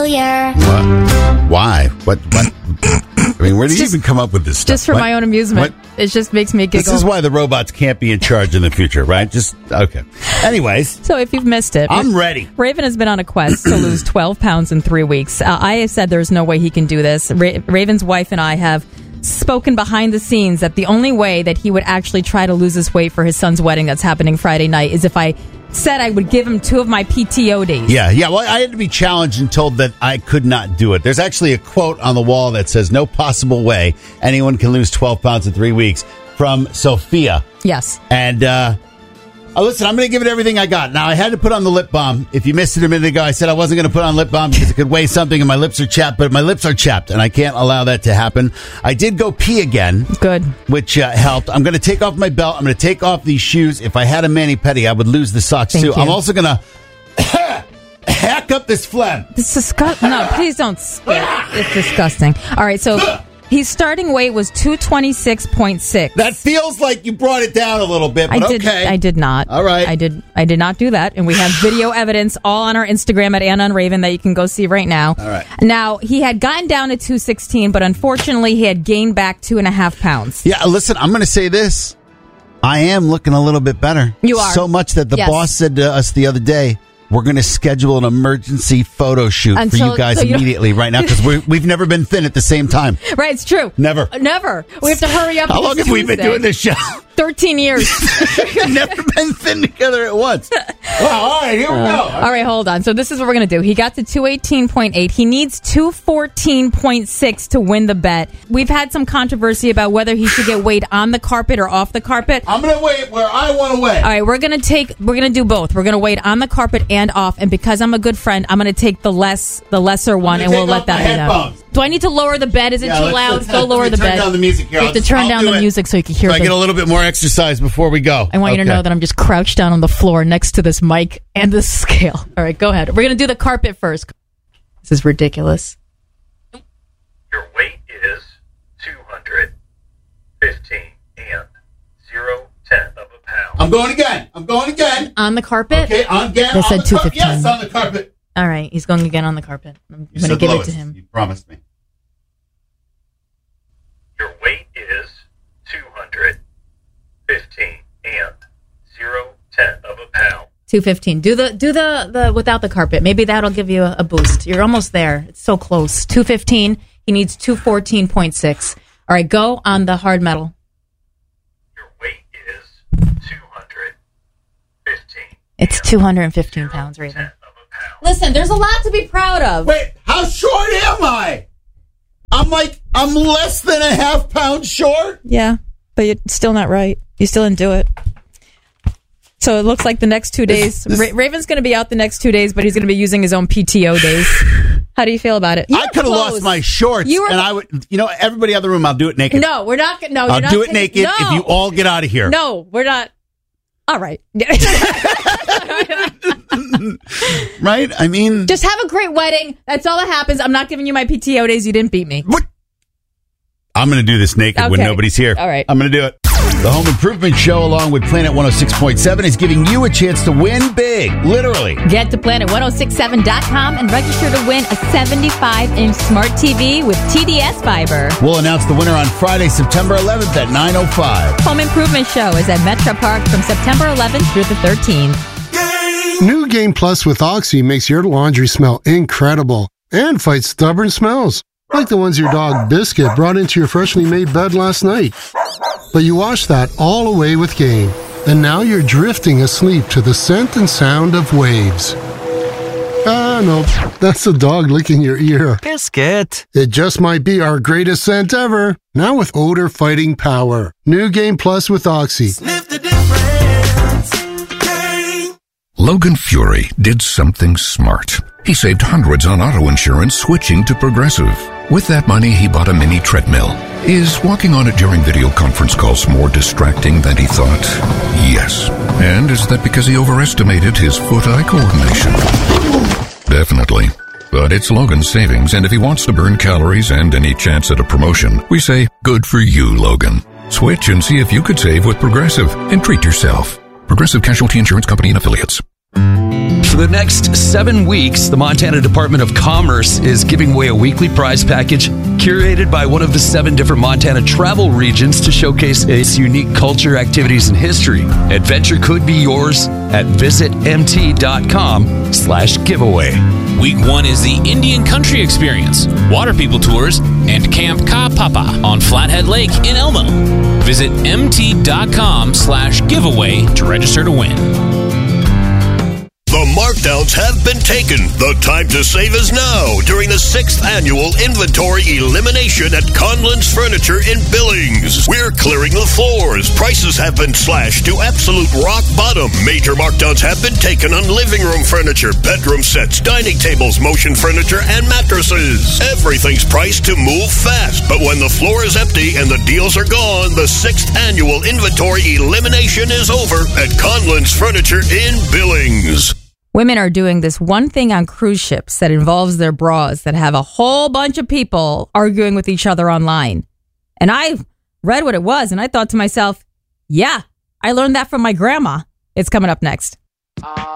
What? Why? What? I mean, where do you even come up with this stuff? Just for my own amusement. What? It just makes me giggle. This is why the robots can't be in charge in the future, right? Just, okay. Anyways. So if you've missed it. I'm ready. Raven has been on a quest to lose 12 pounds in 3 weeks. I said there's no way he can do this. Raven's wife and I have spoken behind the scenes that the only way that he would actually try to lose his weight for his son's wedding that's happening Friday night is if I said I would give him 2 of my PTO days. Yeah. Well, I had to be challenged and told that I could not do it. There's actually a quote on the wall that says, "No possible way anyone can lose 12 pounds in 3 weeks," from Sophia. Yes. And, listen, I'm going to give it everything I got. Now, I had to put on the lip balm. If you missed it a minute ago, I said I wasn't going to put on lip balm because it could weigh something and my lips are chapped, but my lips are chapped and I can't allow that to happen. I did go pee again. Good. Which helped. I'm going to take off my belt. I'm going to take off these shoes. If I had a mani-pedi, I would lose the socks too. I'm also going to hack up this phlegm. This is disgusting. No, please don't spit. It's disgusting. All right, so his starting weight was 226.6. That feels like you brought it down a little bit, but okay. I did not. All right. I did not do that. And we have video evidence all on our Instagram at Anna and Raven that you can go see right now. All right. Now, he had gotten down to 216, but unfortunately, he had gained back 2.5 pounds. Yeah, listen, I'm going to say this. I am looking a little bit better. You are. So much that the boss said to us the other day, we're going to schedule an emergency photo shoot for you guys immediately right now because we've never been thin at the same time. Right, it's true. Never. We have to hurry up. How long have we been doing this show? 13 years. Never been thin together at once. Wow, all right, here we go. All right, hold on. So this is what we're going to do. He got to 218.8. He needs 214.6 to win the bet. We've had some controversy about whether he should get weighed on the carpet or off the carpet. I'm going to weigh it where I want to weigh. All right, we're going to do both. We're going to weigh it on the carpet and off. And because I'm a good friend, I'm going to take the lesser one, and we'll let that be done. Do I need to lower the bed? Is it too loud? Go lower the bed. Turn down the music here. You have to turn down the music so you can hear it. So I get a little bit more exercise before we go. I want you to know that I'm just crouched down on the floor next to this mic and the scale. All right, go ahead. We're going to do the carpet first. This is ridiculous. Your weight is 215 and 0.10 of a pound. I'm going again. On the carpet? Okay, again. They said 215. Yes, on the carpet. All right, he's going again on the carpet. I'm going to give it to him. You promised me. Your weight is 215 and 0.10 of a pound. 215. Do the without the carpet. Maybe that'll give you a boost. You're almost there. It's so close. 215. He needs 214.6. All right, go on the hard metal. Your weight is 215. It's 215 pounds, Raven. Listen, there's a lot to be proud of. Wait, how short am I? I'm less than a half pound short? Yeah, but you're still not right. You still didn't do it. So it looks like the next 2 days. Raven's going to be out the next 2 days, but he's going to be using his own PTO days. How do you feel about it? I could have lost my shorts, and I would, everybody out of the room, I'll do it naked. No, we're not. No, I'll do it naked if you all get out of here. No, we're not. All right. Right? I mean, just have a great wedding. That's all that happens. I'm not giving you my PTO days. You didn't beat me. What? I'm going to do this naked when nobody's here. All right. I'm going to do it. The Home Improvement Show, along with Planet 106.7, is giving you a chance to win big. Literally. Get to planet1067.com and register to win a 75-inch smart TV with TDS Fiber. We'll announce the winner on Friday, September 11th at 9:05. Home Improvement Show is at Metro Park from September 11th through the 13th. New Game Plus with Oxy makes your laundry smell incredible and fights stubborn smells, like the ones your dog Biscuit brought into your freshly made bed last night. But you wash that all away with Game, and now you're drifting asleep to the scent and sound of waves. No, that's the dog licking your ear. Biscuit. It just might be our greatest scent ever, now with odor-fighting power. New Game Plus with Oxy. Sniff the difference. Game. Logan Fury did something smart. He saved hundreds on auto insurance switching to Progressive. With that money, he bought a mini treadmill. Is walking on it during video conference calls more distracting than he thought? Yes. And is that because he overestimated his foot-eye coordination? Definitely. But it's Logan's savings, and if he wants to burn calories and any chance at a promotion, we say, good for you, Logan. Switch and see if you could save with Progressive and treat yourself. Progressive Casualty Insurance Company and Affiliates. For the next 7 weeks, the Montana Department of Commerce is giving away a weekly prize package curated by one of the 7 different Montana travel regions to showcase its unique culture, activities, and history. Adventure could be yours at visitmt.com/giveaway. Week 1 is the Indian Country Experience, Water People Tours, and Camp Ka Papa on Flathead Lake in Elmo. Visit mt.com/giveaway to register to win. The markdowns have been taken. The time to save is now during the 6th annual inventory elimination at Conlon's Furniture in Billings. We're clearing the floors. Prices have been slashed to absolute rock bottom. Major markdowns have been taken on living room furniture, bedroom sets, dining tables, motion furniture, and mattresses. Everything's priced to move fast, but when the floor is empty and the deals are gone, the 6th annual inventory elimination is over at Conlon's Furniture in Billings. Women are doing this one thing on cruise ships that involves their bras that have a whole bunch of people arguing with each other online. And I read what it was and I thought to myself, yeah, I learned that from my grandma. It's coming up next.